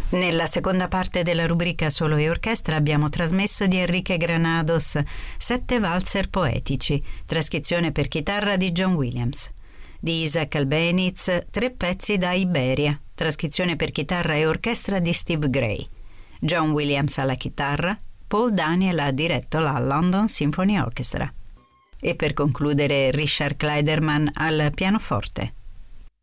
Nella seconda parte della rubrica Solo e Orchestra abbiamo trasmesso di Enrique Granados 7 valzer poetici, trascrizione per chitarra di John Williams. Di Isaac Albeniz 3 pezzi da Iberia, trascrizione per chitarra e orchestra di Steve Gray. John Williams alla chitarra, Paul Daniel ha diretto la London Symphony Orchestra. E per concludere Richard Clayderman al pianoforte.